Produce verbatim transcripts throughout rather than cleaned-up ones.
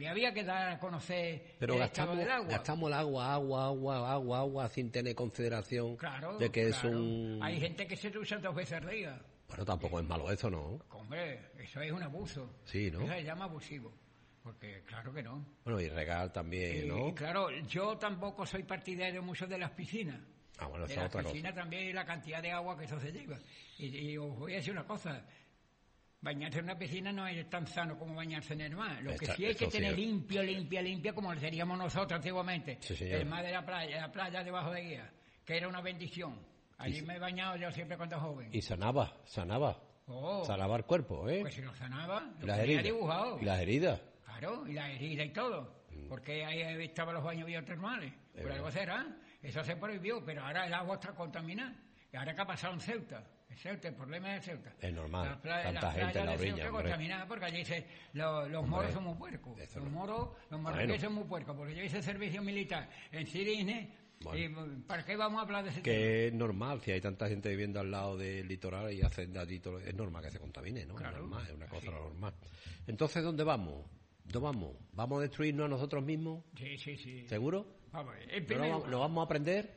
también había que dar a conocer pero el gastamos, estado del agua. gastamos el agua, agua, agua, agua, agua, sin tener consideración Claro, de que claro. es un... Hay gente que se usa dos veces al día. Bueno, tampoco es malo eso, ¿no? Hombre, eso es un abuso. Sí, ¿no? Eso se llama abusivo. Porque claro que no. Bueno, y regar también, Y, ¿no? y claro, yo tampoco soy partidario mucho de las piscinas. Ah, bueno, de esa es las otra piscinas cosa. también y la cantidad de agua que eso se lleva. Y, y os voy a decir una cosa. Bañarse en una piscina no es tan sano como bañarse en el mar. Lo que Esta- sí hay que eso sí tener es. limpio, limpia, limpia, como lo seríamos nosotros antiguamente. Sí, señor. El mar de la playa, la playa debajo de guía, que era una bendición. Allí Y- me he bañado yo siempre cuando joven. Y sanaba, sanaba. Oh, Sanaba el cuerpo, ¿eh? pues si lo sanaba, y lo las tenía heridas. dibujado. Y las heridas. Claro, y la herida y todo. Porque ahí estaban los baños biotermales. Por verdad. algo será. Eso se prohibió, pero ahora el agua está contaminada. Y ahora que ha pasado en Ceuta. En Ceuta, el problema es Ceuta. Es normal, La playa, tanta las gente en playas la de orilla, Ceuta hombre. contaminadas porque allí se, lo- los moros son muy puercos. eso Los no. moros, los marroquíes Bueno. son muy puercos. Porque yo hice servicio militar en Cirine. Bueno. ¿Y para qué vamos a hablar de ese tema? Que es normal, si hay tanta gente viviendo al lado del litoral y hacen de allí todo, es normal que se contamine, ¿no? Claro. Es normal, es una cosa Sí. normal. Entonces, ¿dónde vamos? ¿Dónde vamos? ¿Vamos a destruirnos a nosotros mismos? Sí, sí, sí. ¿Seguro? Vamos a ver, en ¿No primer lo, va- lugar, lo vamos a aprender?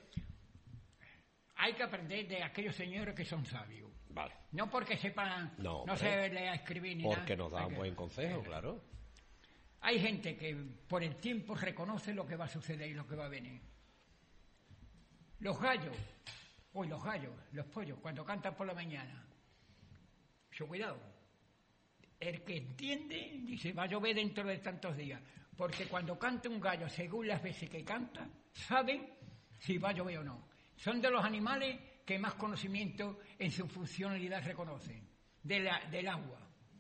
hay que aprender de aquellos señores que son sabios. Vale. No porque sepan, No, no, hombre. se lea escribir ni nada. Porque nos Hay dan que- buen consejo, claro. Hay gente que por el tiempo reconoce lo que va a suceder y lo que va a venir. Los gallos, uy, los gallos, los pollos, cuando cantan por la mañana. Mucho cuidado. El que entiende dice, va a llover dentro de tantos días. Porque cuando canta un gallo, según las veces que canta, saben si va a llover o no. Son de los animales que más conocimiento en su funcionalidad reconocen, de la, del agua.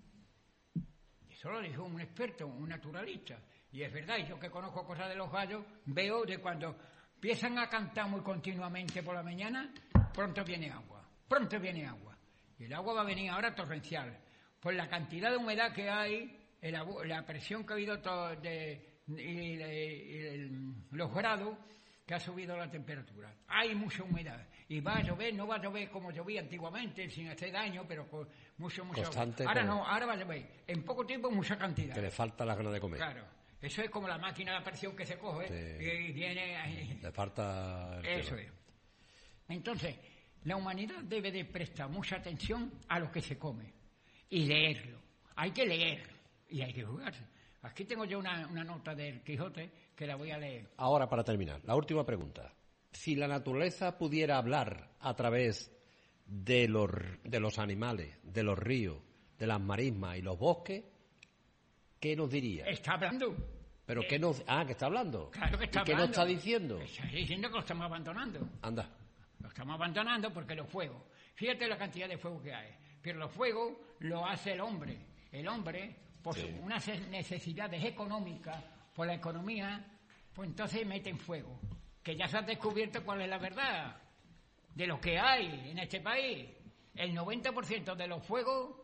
Eso lo dijo un experto, un naturalista. Y es verdad, y yo que conozco cosas de los gallos, veo de cuando empiezan a cantar muy continuamente por la mañana, pronto viene agua, pronto viene agua. Y el agua va a venir ahora torrencial. Por la cantidad de humedad que hay, el abu- la presión que ha habido to- de, y, y- y el- los grados que ha subido la temperatura. Hay mucha humedad. Y va a llover, no va a llover como llovía antiguamente, sin hacer daño, pero con mucho, mucho. Constante, Ahora pero- no, ahora va a llover. En poco tiempo, mucha cantidad. Que le falta las ganas de comer. Claro. Eso es como la máquina de presión que se coge Sí. y viene. Le falta... el Eso tema. es. Entonces, la humanidad debe de prestar mucha atención a lo que se come y leerlo. Hay que leer y hay que jugarse. Aquí tengo yo una, una nota del Quijote que la voy a leer. Ahora, para terminar, la última pregunta. Si la naturaleza pudiera hablar a través de los, de los animales, de los ríos, de las marismas y los bosques, ¿qué nos diría? Está hablando. ¿Pero Eh, qué nos...? Ah, que está hablando. Claro que está ¿Y qué hablando. nos está diciendo? Está diciendo que lo estamos abandonando. Anda. Lo estamos abandonando porque los fuegos. Fíjate la cantidad de fuego que hay. Pero los fuegos lo hace el hombre. El hombre, por Sí. su- unas necesidades económicas, por la economía, pues entonces meten fuego. Que ya se ha descubierto cuál es la verdad de lo que hay en este país. El noventa por ciento de los fuegos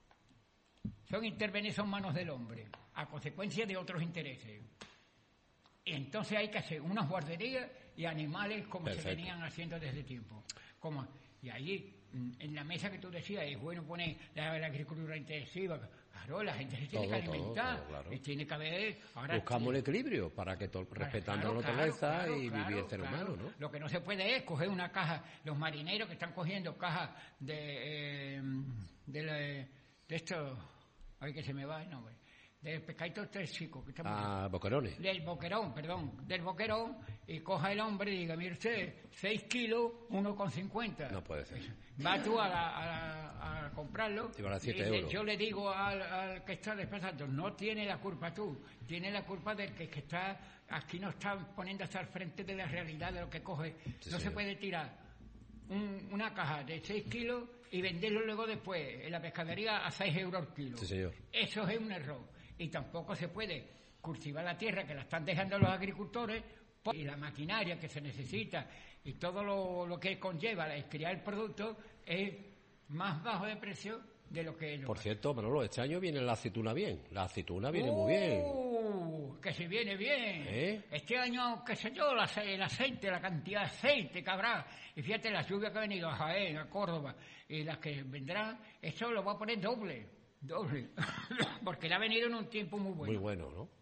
son intervenidos en manos del hombre, a consecuencia de otros intereses. Y entonces hay que hacer unas guarderías y animales como Perfecto. se venían haciendo desde tiempo. Como, y allí, mm, en la mesa que tú decías, es bueno poner la, la agricultura intensiva. Claro, la gente se tiene Todo, que todo, alimentar. todo, claro. Y tiene que haber... Ahora, Buscamos el sí, equilibrio para que to- respetando claro, la claro, naturaleza claro, y claro, vivir el ser claro. humano, ¿no? Lo que no se puede es coger una caja, los marineros que están cogiendo cajas de, eh, de, la- de esto, ay que se me va el nombre, del pescadito tres chicos que estamos Ah, boquerones. del boquerón, perdón, del boquerón, y coja el hombre y diga, mire usted, seis kilos, uno con cincuenta. No puede ser. Va tú a, la- a, la- a comprarlo Y vale siete y le- euros. yo le digo al, al que está despensando, no tiene la culpa tú, tiene la culpa del que, que está, aquí no está poniendo hasta al frente de la realidad de lo que coge. Sí, no se señor. puede tirar un- una caja de seis kilos y venderlo luego después en la pescadería a seis euros el kilo. Sí, señor. Eso es un error. Y tampoco se puede cultivar la tierra que la están dejando los agricultores por- y la maquinaria que se necesita y todo lo, lo que conlleva el criar el producto es más bajo de precio de lo que ellos. Por cierto, Manolo, este año viene la aceituna bien. La aceituna viene muy bien. Uh, que se viene bien. ¿Eh? Este año, qué sé yo, la ace- el aceite, la cantidad de aceite que habrá. Y fíjate las lluvias que han venido a Jaén, a Córdoba, y las que vendrán, eso lo va a poner doble, doble. Porque le ha venido en un tiempo muy bueno. Muy bueno, ¿no?